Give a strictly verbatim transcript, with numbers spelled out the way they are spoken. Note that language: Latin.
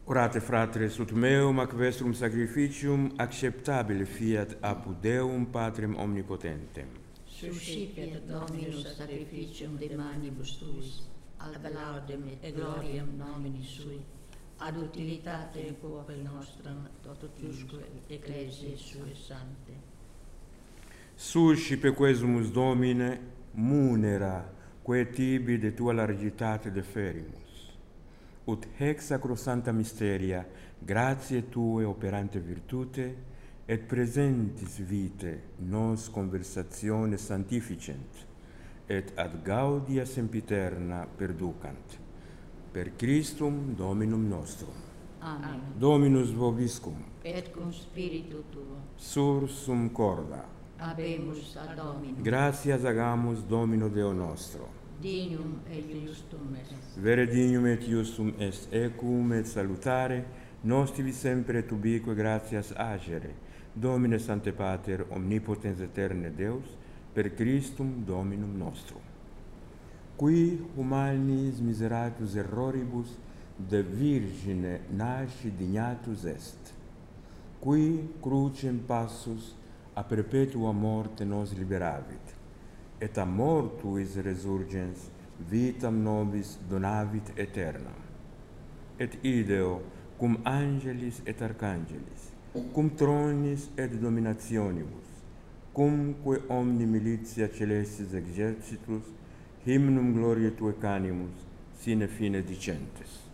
Orate, fratres, ut meum ac vestrum sacrificium acceptabile fiat apud Deum Patrem omnipotentem. Suscipiat Dominus sacrificium de manibus tuis, ad laudem et gloriam nomini sui, ad utilitate populi nostram, totusque ecclesiae sue sante. Suscipe quesumus Domine munera quae tibi de tua largitate deferimus, ut hec sacrosanta mysteria gratiae Tue operante virtute et presentis vitae nos conversatione sanctificent et ad gaudia sempiterna perducant. Per Christum Dominum nostrum. Amen. Dominus vobiscum. Et cum spiritu tuo. Sursum corda. Habemus ad Dominum. Gratias agamus Domino Deo nostro. Dignum et justum est. Vere dignum et justum est ecum et salutare nostivi sempre et ubique gratias agere. Domine Sancte Pater, omnipotens eterne Deus, per Christum Dominum nostrum. Qui humanis miseratus erroribus de Virgine nasci dignatus est. Qui crucem passus a perpetua morte nos liberavit, et a mortuis resurgens vitam nobis donavit aeternam. Et ideo cum angelis et arcangelis, cum tronis et dominationibus, cumque omni militia celestis exercitus, hymnum gloriae Tuae canimus, sine fine dicentes.